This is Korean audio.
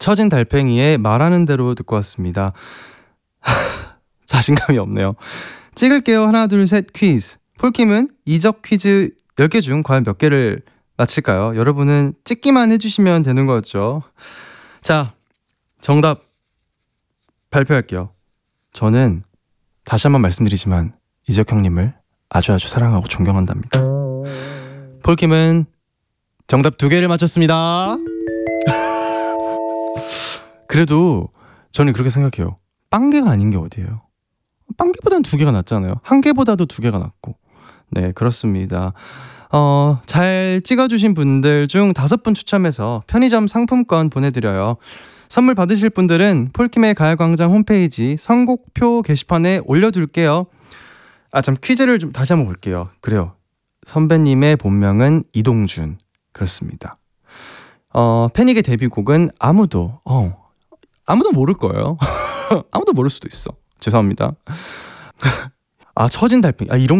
처진 달팽이의 말하는 대로 듣고 왔습니다. 자신감이 없네요. 찍을게요. 하나 둘 셋 퀴즈. 폴킴은 이적 퀴즈 10개 중 과연 몇 개를 맞힐까요? 여러분은 찍기만 해주시면 되는 거였죠. 자, 정답 발표할게요. 저는 다시 한번 말씀드리지만 이적 형님을 아주 사랑하고 존경한답니다. 폴킴은 정답 2개를 맞췄습니다. 그래도 저는 그렇게 생각해요. 빵개가 아닌 게 어디예요? 빵개보다는 2개가 낫잖아요. 1개보다도 2개가 낫고. 네, 그렇습니다. 잘 찍어주신 분들 중 5분 추첨해서 편의점 상품권 보내드려요. 선물 받으실 분들은 폴킴의 가요광장 홈페이지 선곡표 게시판에 올려둘게요. 참 퀴즈를 좀 다시 한번 볼게요. 그래요. 선배님의 본명은 이동준. 그렇습니다. 패닉의 데뷔곡은 아무도 모를 거예요. 아무도 모를 수도 있어. 죄송합니다. 처진 달팽이. 이런